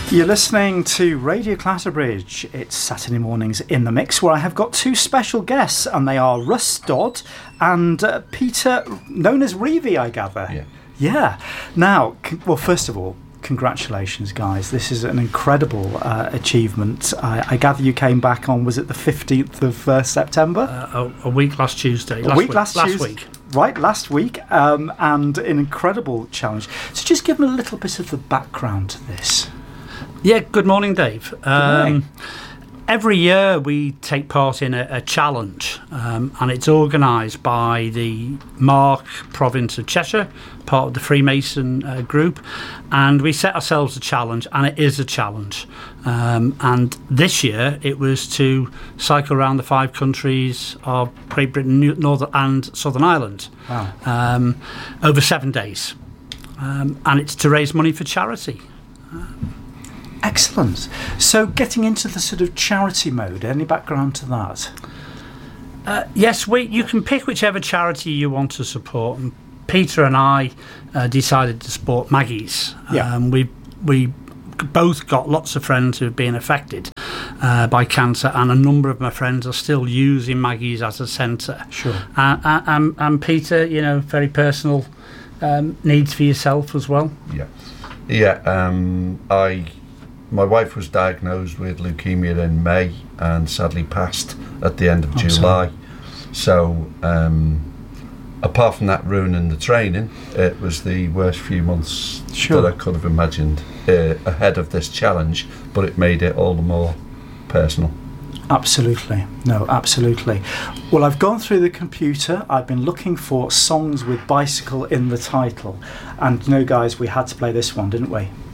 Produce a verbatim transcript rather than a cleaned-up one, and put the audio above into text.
You're listening to Radio Clatterbridge. It's Saturday mornings in the mix, where I have got two special guests, and they are Russ Dodd and uh, Peter, known as Reevy, I gather. Yeah. Yeah. Now, c- well, first of all, congratulations, guys. This is an incredible uh, achievement. I, I gather you came back on, was it the fifteenth of uh, September? Uh, a, a week last Tuesday. A last week week, last, last Tuesday. week. Right, last week, um, and an incredible challenge. So just give me a little bit of the background to this. Yeah, good morning, Dave. Good morning. Um, every year we take part in a, a challenge, um, and it's organised by the Mark province of Cheshire, part of the Freemason uh, group, and we set ourselves a challenge, and it is a challenge. Um, and this year it was to cycle around the five countries of Great Britain, New- Northern and Southern Ireland Wow. um, over seven days. Um, and it's to raise money for charity. Excellent. So getting into the sort of charity mode, any background to that? Uh, yes, we, you can pick whichever charity you want to support. And Peter and I uh, decided to support Maggie's. Yeah. Um, we we both got lots of friends who have been affected uh, by cancer, and a number of my friends are still using Maggie's as a centre. Sure. Uh, uh, and, and Peter, you know, very personal um, needs for yourself as well. Yeah. Yeah. Um, I. My wife was diagnosed with leukemia in May and sadly passed at the end of Oh, July. So, um, apart from that ruining the training, it was the worst few months Sure. that I could have imagined uh, ahead of this challenge, but it made it all the more personal. Absolutely. No, absolutely. Well, I've gone through the computer. I've been looking for songs with bicycle in the title. And, you know, guys, we had to play this one, didn't we?